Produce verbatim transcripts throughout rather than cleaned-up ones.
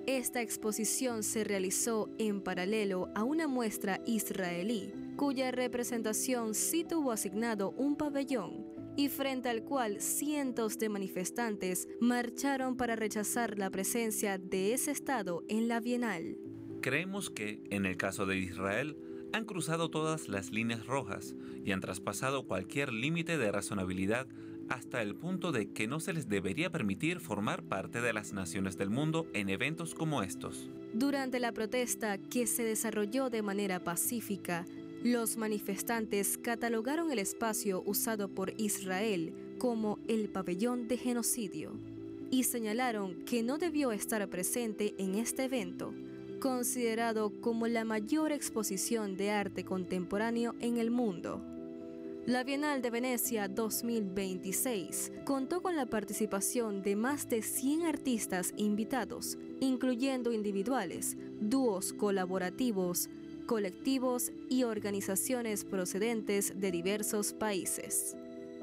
Esta exposición se realizó en paralelo a una muestra israelí, cuya representación sí tuvo asignado un pabellón y frente al cual cientos de manifestantes marcharon para rechazar la presencia de ese Estado en la Bienal. Creemos que, en el caso de Israel, han cruzado todas las líneas rojas y han traspasado cualquier límite de razonabilidad hasta el punto de que no se les debería permitir formar parte de las naciones del mundo en eventos como estos. Durante la protesta, que se desarrolló de manera pacífica, los manifestantes catalogaron el espacio usado por Israel como el pabellón de genocidio y señalaron que no debió estar presente en este evento, considerado como la mayor exposición de arte contemporáneo en el mundo. La Bienal de Venecia dos mil veintiséis contó con la participación de más de cien artistas invitados, incluyendo individuales, dúos colaborativos, colectivos y organizaciones procedentes de diversos países.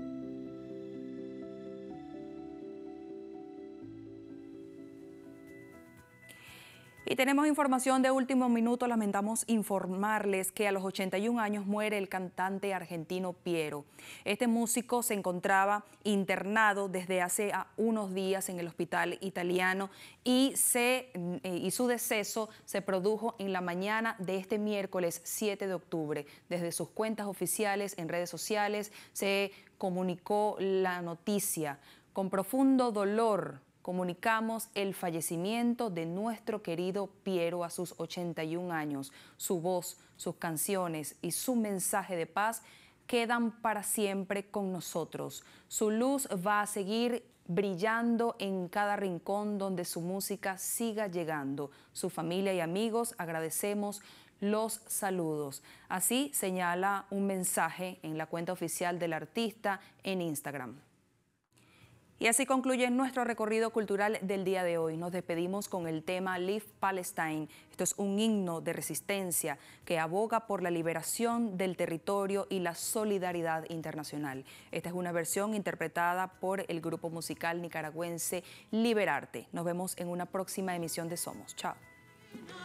Y tenemos información de último minuto. Lamentamos informarles que a los ochenta y un años muere el cantante argentino Piero. Este músico se encontraba internado desde hace unos días en el hospital italiano y, se, y su deceso se produjo en la mañana de este miércoles siete de octubre. Desde sus cuentas oficiales en redes sociales se comunicó la noticia. Con profundo dolor comunicamos el fallecimiento de nuestro querido Piero a sus ochenta y un años. Su voz, sus canciones y su mensaje de paz quedan para siempre con nosotros. Su luz va a seguir brillando en cada rincón donde su música siga llegando. Su familia y amigos agradecemos los saludos. Así señala un mensaje en la cuenta oficial del artista en Instagram. Y así concluye nuestro recorrido cultural del día de hoy. Nos despedimos con el tema Live Palestine. Esto es un himno de resistencia que aboga por la liberación del territorio y la solidaridad internacional. Esta es una versión interpretada por el grupo musical nicaragüense Liberarte. Nos vemos en una próxima emisión de Somos. Chao.